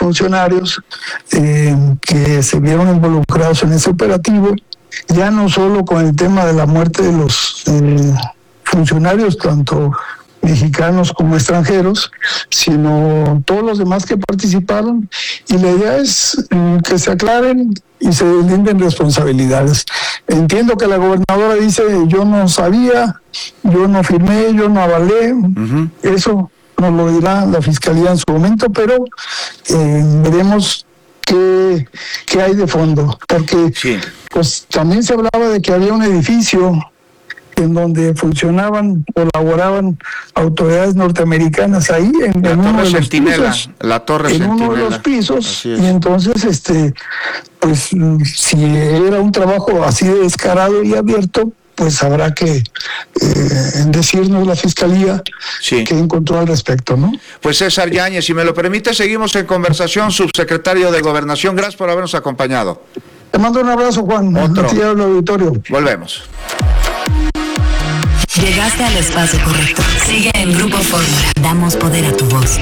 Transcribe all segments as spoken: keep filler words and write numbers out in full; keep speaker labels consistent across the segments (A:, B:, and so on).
A: funcionarios eh, que se vieron involucrados en ese operativo, ya no solo con el tema de la muerte de los eh, funcionarios, tanto mexicanos como extranjeros, sino todos los demás que participaron, y la idea es eh, que se aclaren y se deslinden responsabilidades. Entiendo que la gobernadora dice, yo no sabía, yo no firmé, yo no avalé, uh-huh. Eso nos lo dirá la Fiscalía en su momento, pero eh, veremos qué, qué hay de fondo, porque sí. Pues también se hablaba de que había un edificio en donde funcionaban o laboraban autoridades norteamericanas ahí en, en uno de los pisos,
B: la torre
A: en
B: Centinela.
A: uno de los pisos, y entonces este pues si era un trabajo así de descarado y abierto, pues habrá que eh, decirnos la Fiscalía sí. qué encontró al respecto, ¿no?
B: Pues César Yáñez, si me lo permite, seguimos en conversación, subsecretario de Gobernación. Gracias por habernos acompañado.
A: Te mando un abrazo, Juan.
B: Otro.
A: Aquí al auditorio.
B: Volvemos.
C: Llegaste al espacio correcto. Sigue en Grupo Fórmula. Damos poder a tu voz.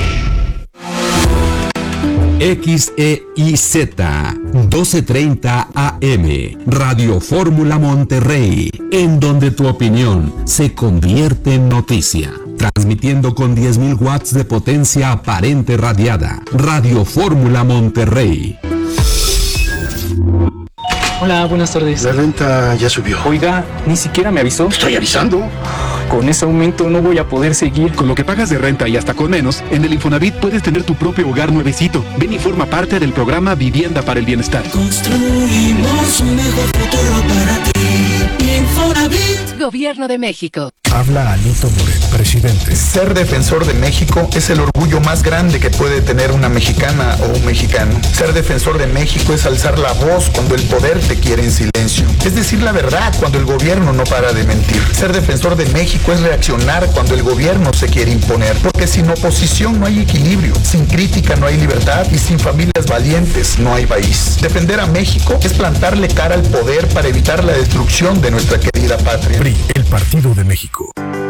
D: X E I Z doce treinta A M Radio Fórmula Monterrey, en donde tu opinión se convierte en noticia. Transmitiendo con diez mil watts de potencia aparente radiada. Radio Fórmula Monterrey.
E: Hola, buenas tardes.
F: La renta ya subió.
E: Oiga, ni siquiera me avisó.
F: Estoy avisando.
E: Con ese aumento no voy a poder seguir.
G: Con lo que pagas de renta y hasta con menos, en el Infonavit puedes tener tu propio hogar nuevecito. Ven y forma parte del programa Vivienda para el Bienestar.
H: Construimos un mejor futuro para ti. Infonavit.
C: Gobierno de México.
I: Habla Alito Moreno, presidente.
J: Ser defensor de México es el orgullo más grande que puede tener una mexicana o un mexicano. Ser defensor de México es alzar la voz cuando el poder te quiere en silencio. Es decir la verdad cuando el gobierno no para de mentir. Ser defensor de México es reaccionar cuando el gobierno se quiere imponer. Porque sin oposición no hay equilibrio, sin crítica no hay libertad y sin familias valientes no hay país. Defender a México es plantarle cara al poder para evitar la destrucción de nuestra querida patria.
I: P R I, el Partido de México.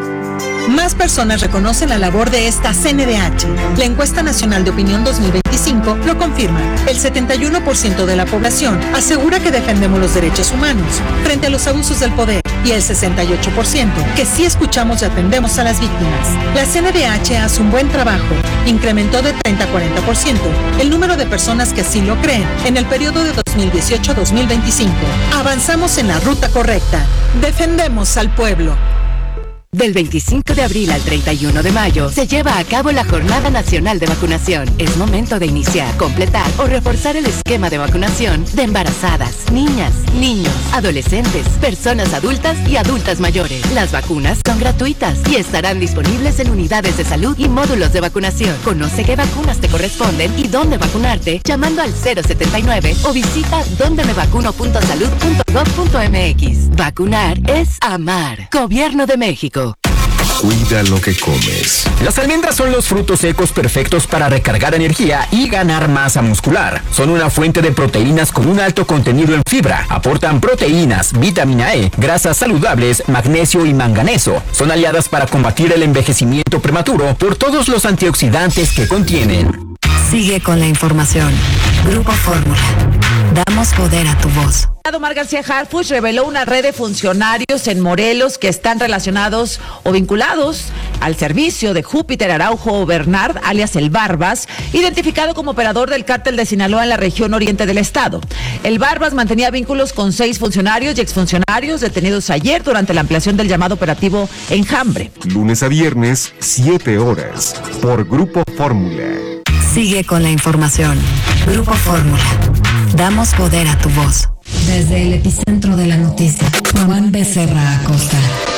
K: Más personas reconocen la labor de esta C N D H. La encuesta nacional de opinión dos mil veinticinco lo confirma. El setenta y uno por ciento de la población asegura que defendemos los derechos humanos frente a los abusos del poder, y el sesenta y ocho por ciento que sí escuchamos y atendemos a las víctimas. La C N D H hace un buen trabajo. Incrementó de treinta a cuarenta por ciento el número de personas que así lo creen en el periodo de dos mil dieciocho a dos mil veinticinco. Avanzamos en la ruta correcta. Defendemos al pueblo.
C: Del veinticinco de abril al treinta y uno de mayo se lleva a cabo la Jornada Nacional de Vacunación. Es momento de iniciar, completar o reforzar el esquema de vacunación de embarazadas, niñas, niños, adolescentes, personas adultas y adultas mayores. Las vacunas son gratuitas y estarán disponibles en unidades de salud y módulos de vacunación. Conoce qué vacunas te corresponden y dónde vacunarte llamando al cero setenta y nueve o visita donde me vacuno punto salud punto gov punto mx. Vacunar es amar. Gobierno de México.
D: Cuida lo que comes.
L: Las almendras son los frutos secos perfectos para recargar energía y ganar masa muscular. Son una fuente de proteínas con un alto contenido en fibra. Aportan proteínas, vitamina E, grasas saludables, magnesio y manganeso. Son aliadas para combatir el envejecimiento prematuro por todos los antioxidantes que contienen.
C: Sigue con la información. Grupo Fórmula. Damos poder a tu voz.
M: Omar García Harfuch reveló una red de funcionarios en Morelos que están relacionados o vinculados al servicio de Júpiter Araujo Bernard, alias El Barbas, identificado como operador del cártel de Sinaloa en la región oriente del estado. El Barbas mantenía vínculos con seis funcionarios y exfuncionarios detenidos ayer durante la ampliación del llamado operativo Enjambre.
D: Lunes a viernes, siete horas, por Grupo Fórmula.
C: Sigue con la información. Grupo Fórmula. Damos poder a tu voz. Desde el epicentro de la noticia, Juan Becerra Acosta.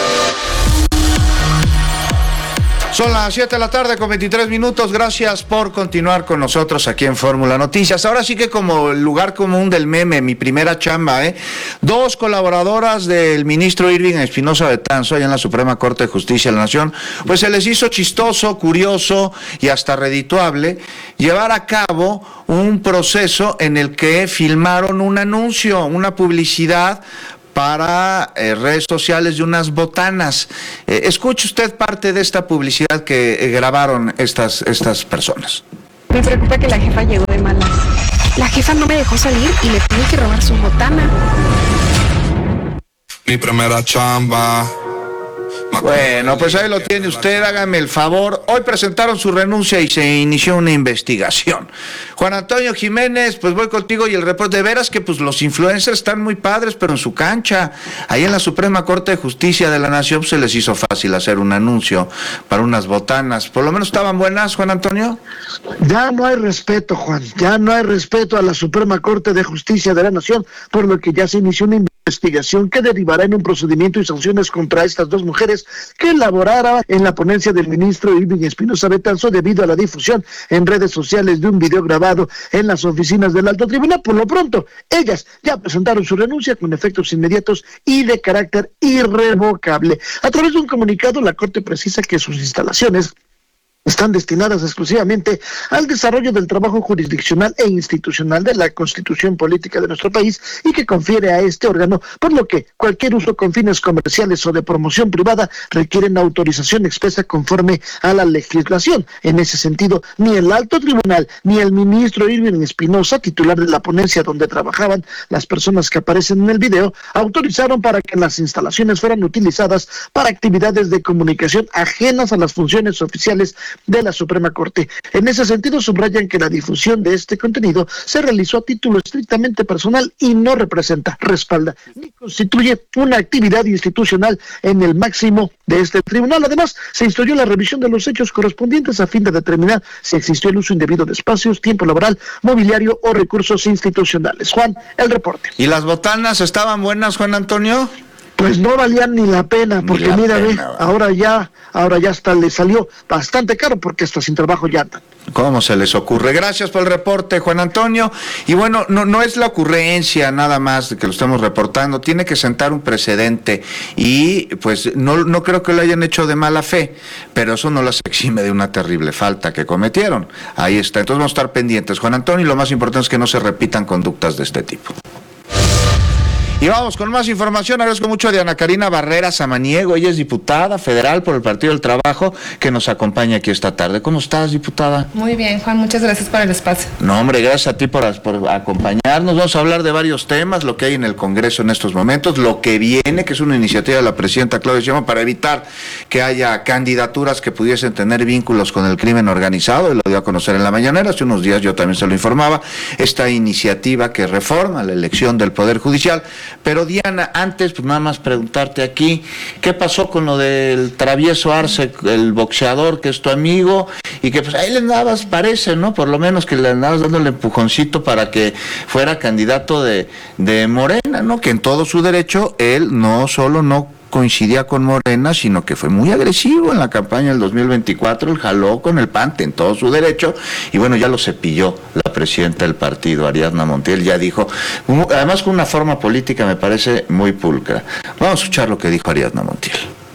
B: Son las siete de la tarde con veintitrés minutos. Gracias por continuar con nosotros aquí en Fórmula Noticias. Ahora sí que como el lugar común del meme, mi primera chamba, ¿eh? Dos colaboradoras del ministro Irving Espinosa Betanzo, allá en la Suprema Corte de Justicia de la Nación, pues se les hizo chistoso, curioso y hasta redituable llevar a cabo un proceso en el que filmaron un anuncio, una publicidad para eh, redes sociales de unas botanas. Eh, escuche usted parte de esta publicidad que eh, grabaron estas, estas personas.
F: Me preocupa que la jefa llegó de malas. La jefa no me dejó salir y le tuve que robar su botana.
N: Mi primera chamba.
B: Bueno, pues ahí lo tiene usted, hágame el favor. Hoy presentaron su renuncia y se inició una investigación. Juan Antonio Jiménez, pues voy contigo y el reporte. De veras que pues los influencers están muy padres, pero en su cancha. Ahí en la Suprema Corte de Justicia de la Nación pues, se les hizo fácil hacer un anuncio para unas botanas. Por lo menos estaban buenas, Juan Antonio.
O: Ya no hay respeto, Juan. Ya no hay respeto a la Suprema Corte de Justicia de la Nación, por lo que ya se inició una investigación que derivará en un procedimiento y sanciones contra estas dos mujeres que elaborara en la ponencia del ministro Irving Espinosa Betanzo debido a la difusión en redes sociales de un video grabado en las oficinas del Alto Tribunal. Por lo pronto, ellas ya presentaron su renuncia con efectos inmediatos y de carácter irrevocable. A través de un comunicado, la Corte precisa que sus instalaciones están destinadas exclusivamente al desarrollo del trabajo jurisdiccional e institucional de la Constitución Política de nuestro país y que confiere a este órgano, por lo que cualquier uso con fines comerciales o de promoción privada requieren autorización expresa conforme a la legislación. En ese sentido, ni el Alto Tribunal ni el ministro Irving Espinosa, titular de la ponencia donde trabajaban las personas que aparecen en el video, autorizaron para que las instalaciones fueran utilizadas para actividades de comunicación ajenas a las funciones oficiales de la Suprema Corte. En ese sentido, subrayan que la difusión de este contenido se realizó a título estrictamente personal y no representa, respalda, ni constituye una actividad institucional en el máximo de este tribunal. Además, se instruyó la revisión de los hechos correspondientes a fin de determinar si existió el uso indebido de espacios, tiempo laboral, mobiliario o recursos institucionales. Juan, el reporte.
B: ¿Y las botanas estaban buenas, Juan Antonio?
O: Pues no valían ni la pena, porque la mira, pena, ve, vale. ahora ya, ahora ya hasta le salió bastante caro porque hasta sin trabajo ya andan.
B: ¿Cómo se les ocurre? Gracias por el reporte, Juan Antonio. Y bueno, no, no es la ocurrencia nada más de que lo estemos reportando, tiene que sentar un precedente y pues no, no creo que lo hayan hecho de mala fe, pero eso no las exime de una terrible falta que cometieron. Ahí está, entonces vamos a estar pendientes, Juan Antonio, y lo más importante es que no se repitan conductas de este tipo. Y vamos con más información. Agradezco mucho a Diana Karina Barrera Samaniego. Ella es diputada federal por el Partido del Trabajo, que nos acompaña aquí esta tarde. ¿Cómo estás, diputada?
P: Muy bien, Juan. Muchas gracias por el espacio.
B: No, hombre, gracias a ti por, por acompañarnos. Vamos a hablar de varios temas, lo que hay en el Congreso en estos momentos, lo que viene, que es una iniciativa de la presidenta Claudia Sheinbaum para evitar que haya candidaturas que pudiesen tener vínculos con el crimen organizado. Y lo dio a conocer en la mañanera. Hace unos días yo también se lo informaba. Esta iniciativa que reforma la elección del Poder Judicial. Pero Diana, antes pues nada más preguntarte aquí, ¿qué pasó con lo del travieso Arce, el boxeador que es tu amigo, y que pues ahí le andabas, parece, ¿no? Por lo menos que le andabas dando el empujoncito para que fuera candidato de, de Morena, ¿no? Que en todo su derecho, él no solo no coincidía con Morena, sino que fue muy agresivo en la campaña del dos mil veinticuatro, el jaló con el P A N en todo su derecho, y bueno, ya lo cepilló la presidenta del partido, Ariadna Montiel, ya dijo, además con una forma política me parece muy pulcra. Vamos a escuchar lo que dijo Ariadna Montiel.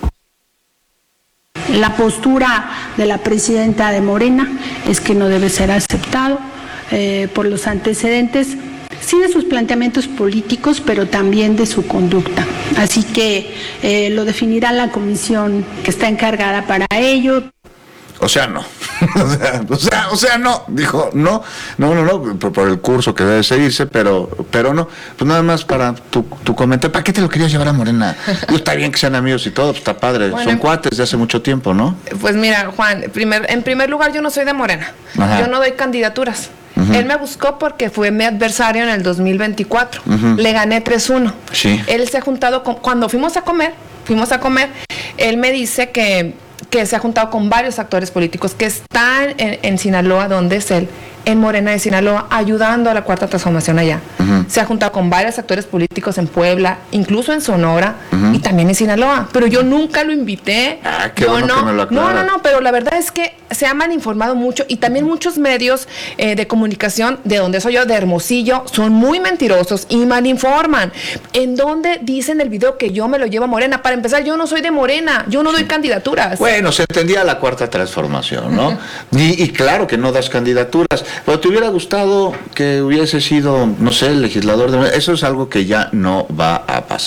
Q: La postura de la presidenta de Morena es que no debe ser aceptado eh, por los antecedentes, sí de sus planteamientos políticos, pero también de su conducta. Así que eh, lo definirá la comisión que está encargada para ello.
B: O sea, no. o, sea, o sea, o sea, no. Dijo, no, no, no, no, por, por el curso que debe seguirse, pero, pero no. Pues nada más para tu, tu comentario. ¿Para qué te lo querías llevar a Morena? Pues está bien que sean amigos y todo, pues está padre. Bueno, son cuates de hace mucho tiempo, ¿no?
P: Pues mira, Juan, primer, en primer lugar, yo no soy de Morena. Ajá. Yo no doy candidaturas. Uh-huh. Él me buscó porque fue mi adversario en el dos mil veinticuatro. Uh-huh. Le gané tres uno.
B: Sí.
P: Él se ha juntado con... Cuando fuimos a comer, fuimos a comer, él me dice que, que se ha juntado con varios actores políticos que están en, en Sinaloa, donde es él, en Morena de Sinaloa, ayudando a la Cuarta Transformación allá. Uh-huh. Se ha juntado con varios actores políticos en Puebla, incluso en Sonora, uh-huh, y también en Sinaloa. Pero yo nunca lo invité.
B: Ah, qué
P: yo
B: bueno
P: no,
B: que me lo aclaras.
P: no, no, no, pero la verdad es que se ha mal informado mucho y también muchos medios eh, de comunicación, de donde soy yo, de Hermosillo, son muy mentirosos y mal informan. ¿En dónde dicen el video que yo me lo llevo a Morena? Para empezar, yo no soy de Morena, yo no doy candidaturas.
B: Bueno, se entendía la Cuarta Transformación, ¿no? y, y claro que no das candidaturas. Pero te hubiera gustado que hubiese sido, no sé, el legislador de... Eso es algo que ya no va a pasar.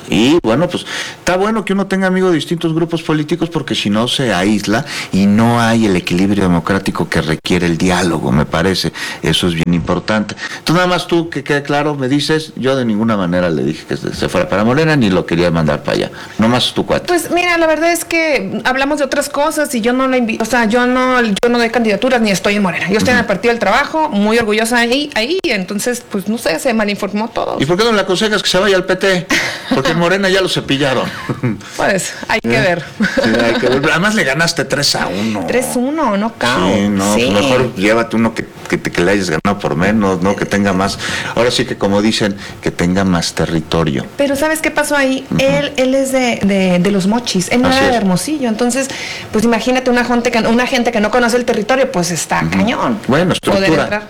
B: Y bueno, pues está bueno que uno tenga amigos de distintos grupos políticos porque si no se aísla y no hay el equilibrio democrático que requiere el diálogo, me parece. Eso es bien importante. Entonces nada más tú, que quede claro, me dices, yo de ninguna manera le dije que se fuera para Morena ni lo quería mandar para allá. Nomás tu cuate.
P: Pues mira, la verdad es que hablamos de otras cosas y yo no la invito, o sea, yo no, yo no doy candidaturas ni estoy en Morena. Yo estoy uh-huh. en el Partido del Trabajo, muy orgullosa ahí, ahí, entonces, pues no sé, se malinformó todo.
B: ¿Y por qué no le aconsejas que se vaya al P T? Porque en Morena ya lo cepillaron.
P: Pues, hay que ver.
B: Sí, hay que ver. Además le ganaste tres a uno.
P: tres a uno, no cao.
B: Sí, no, sí. Pues mejor llévate uno que, que, que le hayas ganado por menos, ¿no? Que tenga más, ahora sí que como dicen, que tenga más territorio.
P: Pero ¿sabes qué pasó ahí? Uh-huh. Él él es de, de, de Los Mochis, él no era de Hermosillo, entonces, pues imagínate una gente que, una gente que no conoce el territorio, pues está uh-huh. cañón.
B: Bueno, estructura.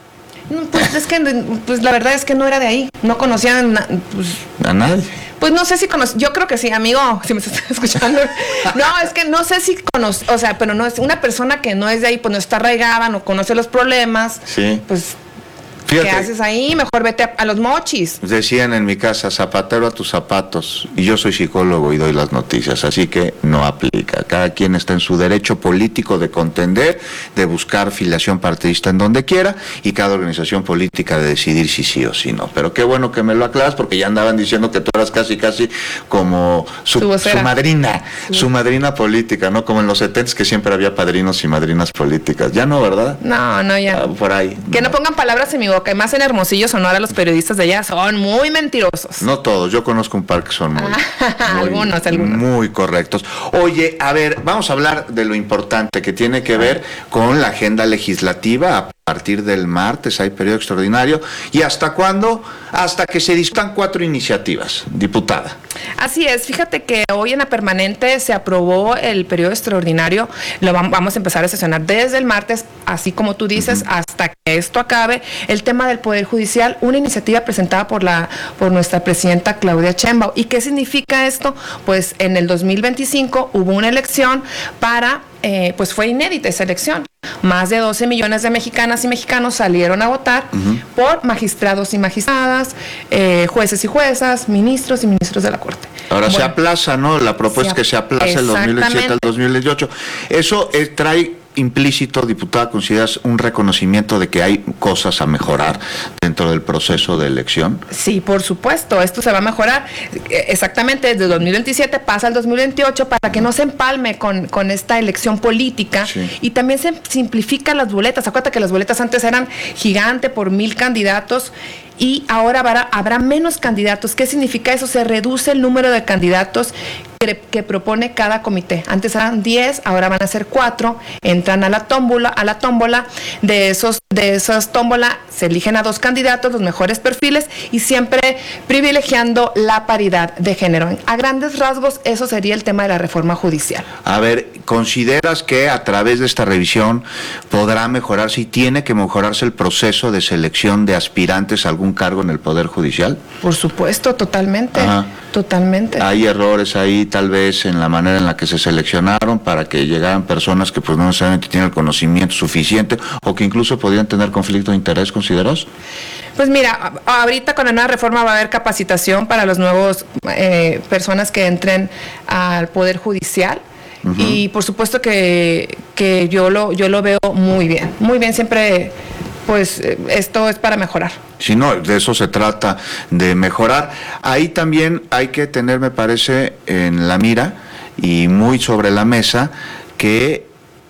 P: Pues es que, pues la verdad es que no era de ahí, no conocían na, pues,
B: a nadie.
P: Pues no sé si conoce, yo creo que sí, amigo, si me estás escuchando. No, es que no sé si conoce, o sea, pero no es una persona que no es de ahí, pues no está arraigada, no conoce los problemas.
B: Sí.
P: Pues
B: fíjate,
P: ¿qué haces ahí? Mejor vete a, a Los Mochis.
B: Decían en mi casa, zapatero a tus zapatos. Y yo soy psicólogo y doy las noticias, así que no aplica. Cada quien está en su derecho político de contender, de buscar filiación partidista en donde quiera, y cada organización política de decidir si sí o si no. Pero qué bueno que me lo aclaras, porque ya andaban diciendo que tú eras casi, casi como su, su, su madrina, sí. su madrina política, ¿no? Como en los setentas que siempre había padrinos y madrinas políticas. Ya no, ¿verdad?
P: No, no, ya.
B: Ah, por ahí.
P: Que no. no pongan palabras en mi boca. Que más en Hermosillo, Sonora, los periodistas de allá son muy mentirosos.
B: No todos, yo conozco un par que son muy,
P: ah,
B: muy
P: algunos, algunos.
B: muy correctos. Oye, a ver, vamos a hablar de lo importante que tiene que ver con la agenda legislativa. A partir del martes hay periodo extraordinario. ¿Y hasta cuándo? Hasta que se discutan cuatro iniciativas, diputada.
P: Así es, fíjate que hoy en la permanente se aprobó el periodo extraordinario, lo vamos a empezar a sesionar desde el martes, así como tú dices, uh-huh. hasta que esto acabe. El tema del Poder Judicial, una iniciativa presentada por la por nuestra presidenta Claudia Sheinbaum. ¿Y qué significa esto? Pues en el dos mil veinticinco hubo una elección para, eh, pues fue inédita esa elección. Más de doce millones de mexicanas y mexicanos salieron a votar uh-huh. por magistrados y magistradas, eh, jueces y juezas, ministros y ministros de la Corte.
B: Ahora bueno, se aplaza, ¿no? La propuesta es que se aplaza el dos mil diecisiete al dos mil dieciocho. Eso eh, trae implícito, diputada, ¿consideras un reconocimiento de que hay cosas a mejorar dentro del proceso de elección?
P: Sí, por supuesto, esto se va a mejorar. Exactamente, desde el dos mil veintisiete pasa al dos mil veintiocho para que no se empalme con, con esta elección política sí. y también se simplifican las boletas. Acuérdate que las boletas antes eran gigante por mil candidatos y ahora habrá, habrá menos candidatos. ¿Qué significa eso? Se reduce el número de candidatos que, que propone cada comité. Antes eran diez, ahora van a ser cuatro, entran a la tómbola, a la tómbola, de esos, de esas tómbola se eligen a dos candidatos, los mejores perfiles, y siempre privilegiando la paridad de género. A grandes rasgos, eso sería el tema de la reforma judicial.
B: A ver, ¿consideras que a través de esta revisión podrá mejorarse y tiene que mejorarse el proceso de selección de aspirantes a algún cargo en el Poder Judicial?
P: Por supuesto, totalmente, Ajá. totalmente.
B: Hay errores ahí tal vez en la manera en la que se seleccionaron para que llegaran personas que pues no necesariamente tienen el conocimiento suficiente o que incluso podrían tener conflicto de interés, ¿consideras?
P: Pues mira, ahorita con la nueva reforma va a haber capacitación para los nuevos eh, personas que entren al Poder Judicial. Uh-huh. Y por supuesto que, que yo lo yo lo veo muy bien, muy bien, siempre pues esto es para mejorar.
B: Si no, de eso se trata, de mejorar. Ahí también hay que tener, me parece, en la mira y muy sobre la mesa que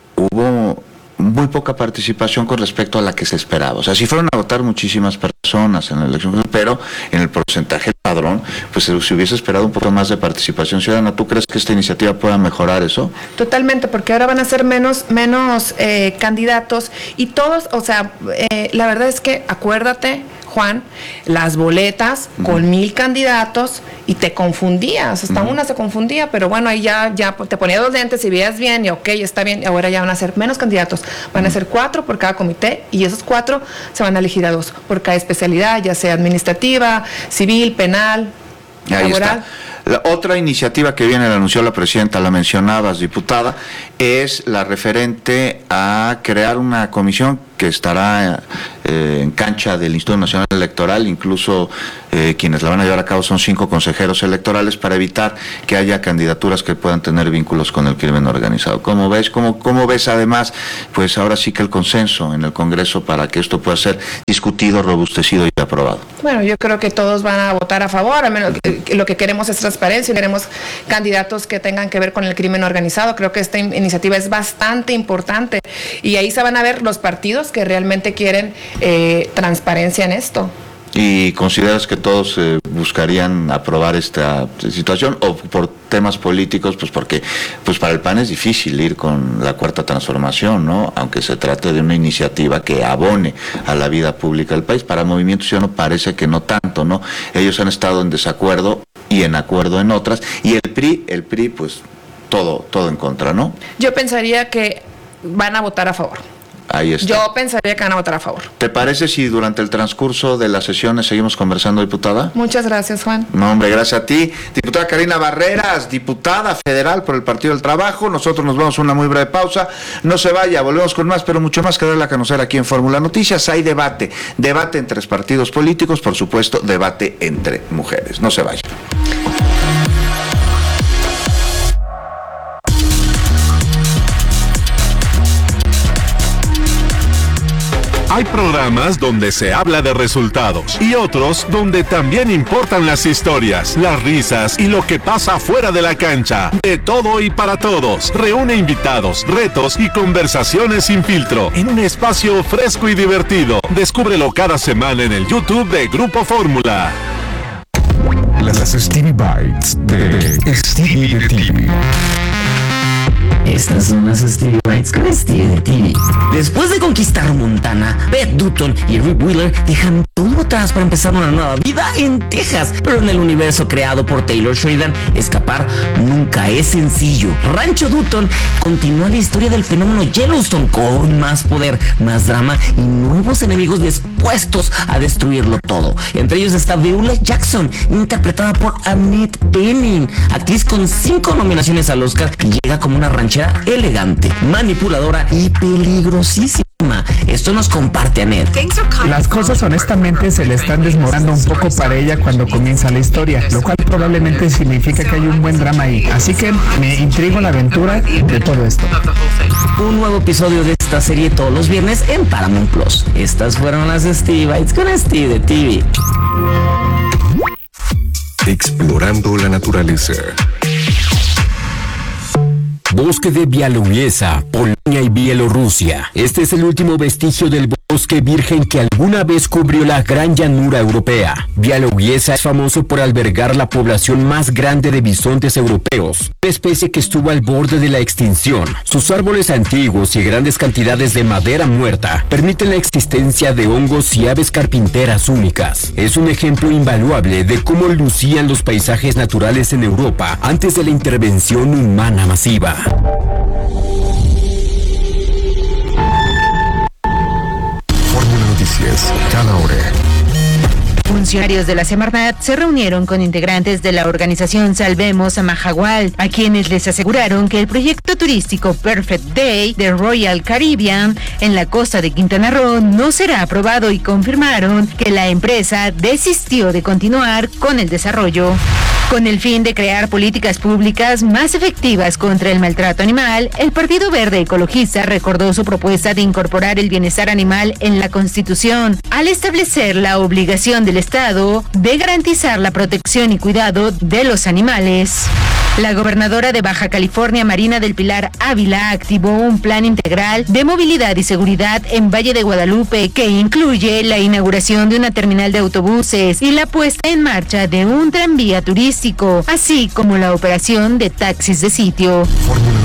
B: hubo muy poca participación con respecto a la que se esperaba. O sea, sí fueron a votar muchísimas personas en la elección, pero en el porcentaje del padrón, pues se, se hubiese esperado un poco más de participación ciudadana. ¿Tú crees que esta iniciativa pueda mejorar eso?
P: Totalmente, porque ahora van a ser menos menos eh, candidatos y todos, o sea, eh, la verdad es que acuérdate, Juan, las boletas uh-huh. con mil candidatos y te confundías, hasta uh-huh. una se confundía, pero bueno, ahí ya, ya te ponía dos lentes y veías bien y ok, está bien, y ahora ya van a ser menos candidatos, van uh-huh. a ser cuatro por cada comité y esos cuatro se van a elegir a dos por cada especialidad, ya sea administrativa, civil, penal,
B: ahí
P: laboral.
B: Está. La otra iniciativa que viene, la anunció la presidenta, la mencionabas, diputada, es la referente a crear una comisión que estará eh, en cancha del Instituto Nacional Electoral, incluso eh, quienes la van a llevar a cabo son cinco consejeros electorales para evitar que haya candidaturas que puedan tener vínculos con el crimen organizado. ¿Cómo ves? ¿Cómo, cómo ves además, pues ahora sí que el consenso en el Congreso para que esto pueda ser discutido, robustecido y aprobado?
P: Bueno, yo creo que todos van a votar a favor, a menos que lo que queremos es transparencia, queremos candidatos que tengan que ver con el crimen organizado. Creo que esta in- iniciativa es bastante importante y ahí se van a ver los partidos que realmente quieren eh, transparencia en esto.
B: ¿Y consideras que todos eh, buscarían aprobar esta situación o por temas políticos? Pues porque pues para el P A N es difícil ir con la Cuarta Transformación, ¿no? Aunque se trate de una iniciativa que abone a la vida pública del país. Para Movimiento Ciudadano parece que no tanto, ¿no? Ellos han estado en desacuerdo y en acuerdo en otras, y el P R I, el P R I pues todo, todo en contra, ¿no?
P: Yo pensaría que van a votar a favor.
B: Ahí está.
P: Yo pensaría que van a votar a favor.
B: ¿Te parece si durante el transcurso de las sesiones seguimos conversando, diputada?
P: Muchas gracias, Juan.
B: No, hombre, gracias a ti. Diputada Karina Barreras, diputada federal por el Partido del Trabajo. Nosotros nos vamos a una muy breve pausa. No se vaya, volvemos con más, pero mucho más que darle a conocer aquí en Fórmula Noticias. Hay debate, debate entre partidos políticos, por supuesto, debate entre mujeres. No se vaya.
R: Hay programas donde se habla de resultados y otros donde también importan las historias, las risas y lo que pasa fuera de la cancha. De todo y para todos. Reúne invitados, retos y conversaciones sin filtro en un espacio fresco y divertido. Descúbrelo cada semana en el YouTube de Grupo Fórmula.
I: Las Stevie Bites de Stevie de T V.
S: Estas son las Stevie Bites con Stevie de T V. Después de conquistar Montana, Beth Dutton y Rick Wheeler dejan todo atrás para empezar una nueva vida en Texas. Pero en el universo creado por Taylor Sheridan, escapar nunca es sencillo. Rancho Dutton continúa la historia del fenómeno Yellowstone con más poder, más drama y nuevos enemigos dispuestos a destruirlo todo. Entre ellos está Viola Jackson, interpretada por Annette Bening, actriz con cinco nominaciones al Oscar, que llega como una ranchera elegante, manipuladora y peligrosísima. Esto nos comparte Annette.
T: Las cosas honestamente se le están desmoronando un poco para ella cuando comienza la historia, lo cual probablemente significa que hay un buen drama ahí. Así que me intriga la aventura de todo esto.
S: Un nuevo episodio de esta serie todos los viernes en Paramount Plus. Estas fueron las Stevie Bites con Stevie de T V.
I: Explorando la naturaleza.
D: Bosque de Białowieża, Polonia y Bielorrusia. Este es el último vestigio del bosque virgen que alguna vez cubrió la gran llanura europea. Białowieża es famoso por albergar la población más grande de bisontes europeos, una especie que estuvo al borde de la extinción. Sus árboles antiguos y grandes cantidades de madera muerta permiten la existencia de hongos y aves carpinteras únicas. Es un ejemplo invaluable de cómo lucían los paisajes naturales en Europa antes de la intervención humana masiva.
I: Fórmula Noticias, cada hora.
U: Funcionarios de la Semarnat se reunieron con integrantes de la organización Salvemos a Mahahual, a quienes les aseguraron que el proyecto turístico Perfect Day de Royal Caribbean en la costa de Quintana Roo no será aprobado y confirmaron que la empresa desistió de continuar con el desarrollo. Con el fin de crear políticas públicas más efectivas contra el maltrato animal, el Partido Verde Ecologista recordó su propuesta de incorporar el bienestar animal en la Constitución, al establecer la obligación del Estado de garantizar la protección y cuidado de los animales. La gobernadora de Baja California, Marina del Pilar Ávila, activó un plan integral de movilidad y seguridad en Valle de Guadalupe que incluye la inauguración de una terminal de autobuses y la puesta en marcha de un tranvía turístico, así como la operación de taxis de sitio.
I: Fórmula